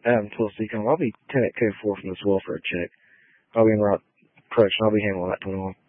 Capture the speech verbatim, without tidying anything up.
Adam twelve C com. I'll be ten at code four from this welfare check. I'll be in route correction. I'll be handling that twenty-one.